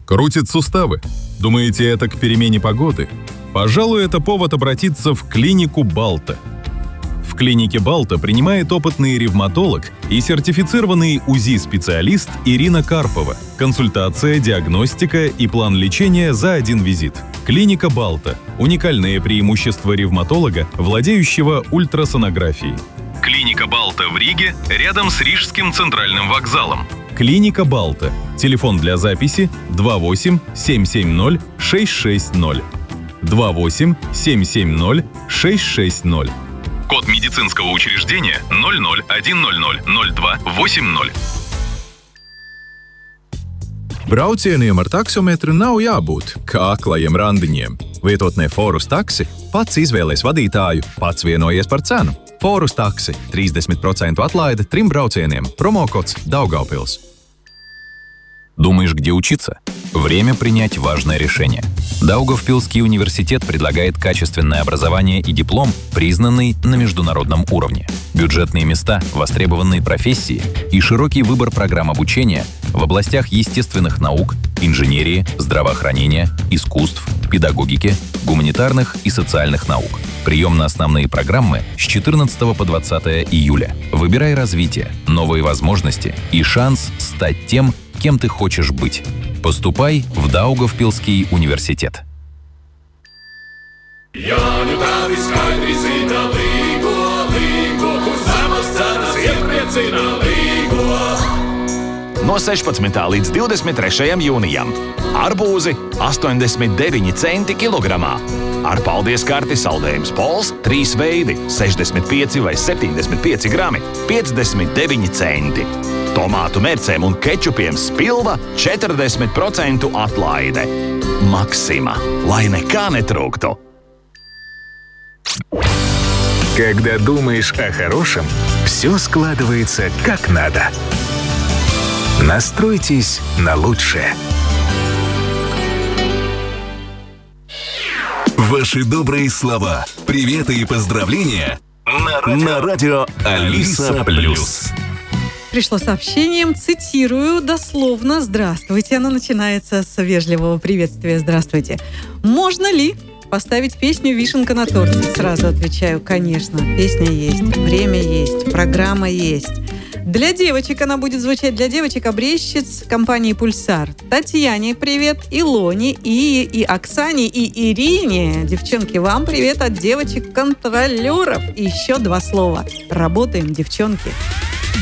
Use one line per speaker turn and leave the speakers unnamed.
Крутит суставы? Думаете, это к перемене погоды? Пожалуй, это повод обратиться в клинику Балта. В клинике Балта принимает опытный ревматолог и сертифицированный УЗИ-специалист Ирина Карпова. Консультация, диагностика и план лечения за один визит. Клиника Балта – уникальное преимущество ревматолога, владеющего ультрасонографией. Клиника Балта в Риге, рядом с Рижским центральным вокзалом. Клиника Балта. Телефон для записи 28 770 660. 28 770 660. Код медицинского учреждения 001000280.
Braucieniem ar taksometru nav jābūt kā aklajiem randiņiem. Vietotnē Forus taksi pats izvēlēs vadītāju, pats vienojies par cenu. Forus taksi – 30% atlaide 3 braucieniem. Промокод Daugavpils.
Думаешь, где учиться? Время принять важное решение. Даугавпилский университет предлагает качественное образование и диплом, признанный на международном уровне. Бюджетные места, востребованные профессии и широкий выбор программ обучения в областях естественных наук, инженерии, здравоохранения, искусств, педагогики, гуманитарных и социальных наук. Прием на основные программы с 14 по 20 июля. Выбирай развитие, новые возможности и шанс стать тем, кем ты хочешь быть. Поступай в Даугавпилский университет.
No 16. līdz 23. jūnijam arbūzi 89 centi kilogramā. Ar paldies karti saldējums Pols 3 veidi 65 vai 75 grami 59 centi. Tomātu mērcēm un kečupiem Spilva 40% atlaide. Максима, lai nekā netrūktu.
Когда думаешь о хорошем, все складывается как надо. Настройтесь на лучшее. Ваши добрые слова, приветы и поздравления на радио Алиса Плюс.
Пришло сообщением, цитирую дословно: «Здравствуйте». Оно начинается с вежливого приветствия. «Здравствуйте. Можно ли поставить песню «Вишенка на торте»?» Сразу отвечаю: конечно. Песня есть, время есть, программа есть. Для девочек она будет звучать, для девочек-обрезчиц компании «Пульсар». Татьяне привет, Илоне, и Оксане, и Ирине. Девчонки, вам привет от девочек-контролеров. И еще 2 слова. Работаем, девчонки.